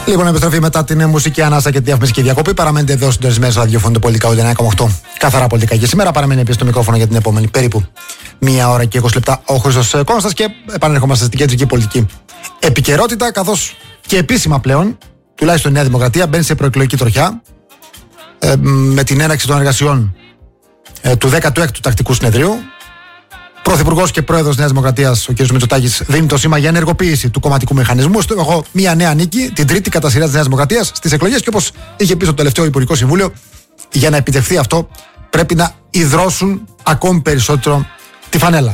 Λοιπόν, επιστροφή μετά την μουσική ανάσα και τη διαφημιστική διακοπή. Παραμένετε εδώ συντονισμένοι στο ραδιοφωνικό πολιτικά 9,8. Καθαρά πολιτικά και σήμερα. Παραμένει επίσης το μικρόφωνο για την επόμενη περίπου 1 ώρα και 20 λεπτά ο Χρήστος Κώστας και επανερχόμαστε στην κεντρική πολιτική επικαιρότητα. Καθώς και επίσημα πλέον, τουλάχιστον η Νέα Δημοκρατία μπαίνει σε προεκλογική τροχιά με την έναρξη των εργασιών του 16ου τακτικού συνεδρίου. Πρωθυπουργός και πρόεδρος Νέας Δημοκρατίας, ο κ. Μητσοτάκης, δίνει το σήμα για ενεργοποίηση του κομματικού μηχανισμού. Έχω μια νέα νίκη, την τρίτη κατά σειρά της Νέας Δημοκρατίας στις εκλογές. Και όπως είχε πει στο τελευταίο Υπουργικό Συμβούλιο, για να επιτευχθεί αυτό, πρέπει να υδρώσουν ακόμη περισσότερο τη φανέλα.